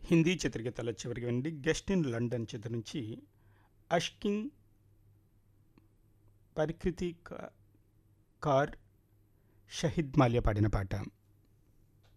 హిందీ చిత్రగీతాల చివరికి వినండి. 'Guest in London' చిత్రం నుంచి 'అష్కింగ్ పరికృతి కార్' షహిద్ మాల్యా పాడిన పాట.